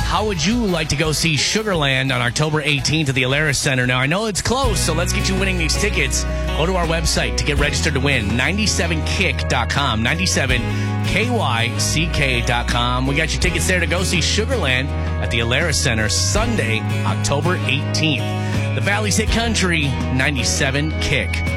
How would you like to go see Sugarland on October 18th at the Alara Center? Now, I know it's close, so let's get you winning these tickets. Go to our website to get registered to win, 97kick.com, 97kyck.com. We got your tickets there to go see Sugarland at the Alara Center Sunday, October 18th. The Valley's Hit Country, 97 Kick.